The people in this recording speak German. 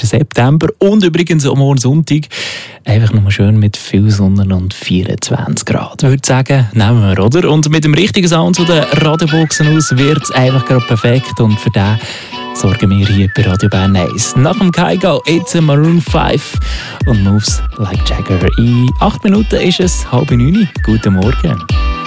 September und übrigens am morgen Sonntag einfach nochmal schön mit viel Sonne und 24 Grad. Ich würde sagen, nehmen wir, oder? Und mit dem richtigen Sound zu den Radioboxen aus wird es einfach gerade perfekt und für den sorgen wir hier bei Radio Bern 1. Nach dem Kaigo, It's a Maroon 5 und Moves Like Jagger. In 8 Minuten ist es 8:30. Guten Morgen.